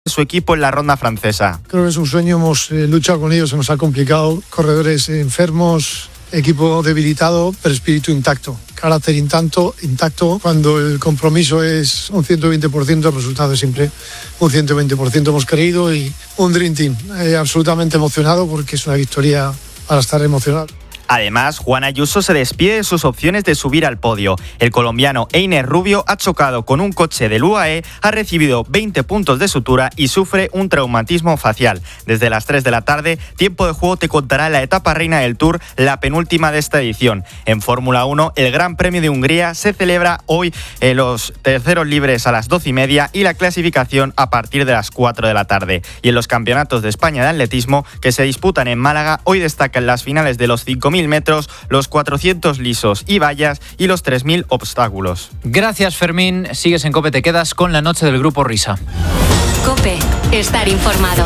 su equipo en la ronda francesa. Creo que es un sueño, hemos luchado con ellos, se nos ha complicado, corredores enfermos, equipo debilitado, pero espíritu intacto, carácter intacto. Cuando el compromiso es un 120%, el resultado es siempre un 120%. Hemos creído y un Dream Team, absolutamente emocionado porque es una victoria para estar emocionado. Además, Juan Ayuso se despide de sus opciones de subir al podio. El colombiano Einer Rubio ha chocado con un coche del UAE, ha recibido 20 puntos de sutura y sufre un traumatismo facial. Desde las 3 de la tarde, Tiempo de Juego te contará la etapa reina del Tour, la penúltima de esta edición. En Fórmula 1, el Gran Premio de Hungría se celebra hoy, los terceros libres a las 12:30 y la clasificación a partir de las 4 de la tarde. Y en los campeonatos de España de atletismo que se disputan en Málaga, hoy destacan las finales de los 5.000 metros, los 400 lisos y vallas y los 3.000 obstáculos. Gracias, Fermín. Sigues en COPE, te quedas con la noche del Grupo Risa. COPE, estar informado.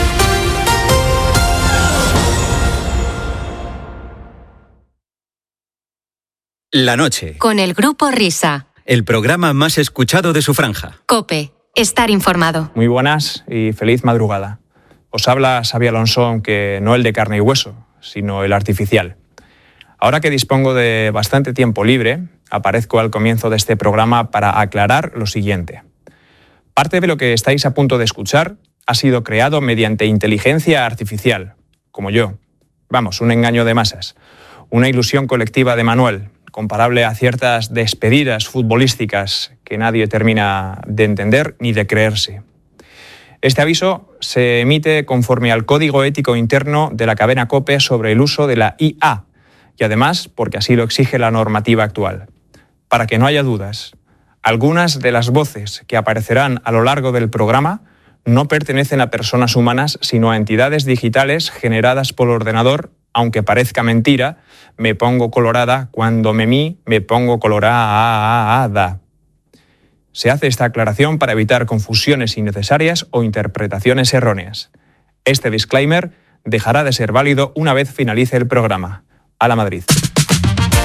La noche. Con el Grupo Risa. El programa más escuchado de su franja. COPE, estar informado. Muy buenas y feliz madrugada. Os habla Xabi Alonso, aunque no el de carne y hueso, sino el artificial. Ahora que dispongo de bastante tiempo libre, aparezco al comienzo de este programa para aclarar lo siguiente. Parte de lo que estáis a punto de escuchar ha sido creado mediante inteligencia artificial, como yo. Vamos, un engaño de masas, una ilusión colectiva de Manuel, comparable a ciertas despedidas futbolísticas que nadie termina de entender ni de creerse. Este aviso se emite conforme al código ético interno de la cadena COPE sobre el uso de la IA, y además porque así lo exige la normativa actual. Para que no haya dudas, algunas de las voces que aparecerán a lo largo del programa no pertenecen a personas humanas, sino a entidades digitales generadas por ordenador, aunque parezca mentira, me pongo colorada cuando me pongo colorada. Se hace esta aclaración para evitar confusiones innecesarias o interpretaciones erróneas. Este disclaimer dejará de ser válido una vez finalice el programa. A la Madrid.